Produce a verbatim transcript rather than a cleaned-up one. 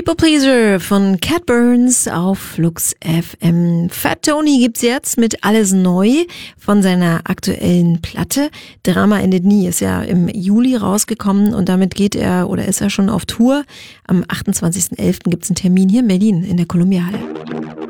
People Pleaser von Cat Burns auf Flux F M. Fat Tony gibt's jetzt mit Alles Neu von seiner aktuellen Platte. Drama endet nie, ist ja im Juli rausgekommen und damit geht er oder ist er schon auf Tour. Am achtundzwanzigsten elften gibt's einen Termin hier in Berlin in der Columbia Halle.